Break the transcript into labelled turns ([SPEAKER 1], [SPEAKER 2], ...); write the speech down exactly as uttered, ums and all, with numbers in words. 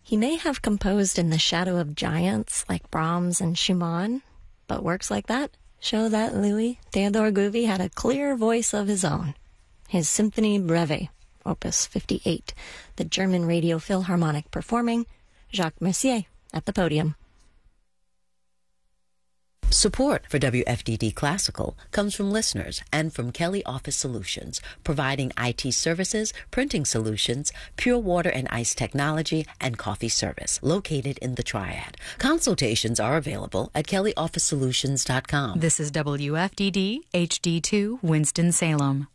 [SPEAKER 1] He may have composed in the shadow of giants like Brahms and Schumann, but works like that show that Louis Theodore Gouvy had a clear voice of his own. His Symphony Breve, Opus fifty-eight, the German Radio Philharmonic performing, Jacques Messier at the podium.
[SPEAKER 2] Support for W F D D Classical comes from listeners and from Kelly Office Solutions, providing I T services, printing solutions, pure water and ice technology, and coffee service, located in the Triad. Consultations are available at kelly office solutions dot com.
[SPEAKER 3] This is W F D D H D two Winston-Salem.